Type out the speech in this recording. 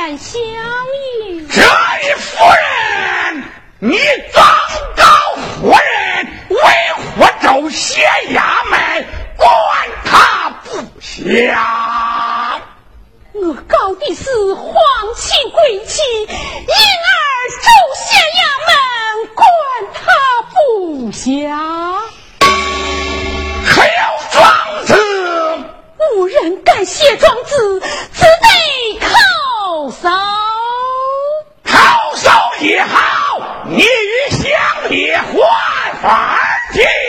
敢相迎。 这位夫人，你状告夫人为霍州县衙门管他不详。 我告的是皇亲贵戚，因而州县衙门管他不详。 可有状子？ 无人敢写状子，只得口授。 口授也好，你与乡里还法儿去。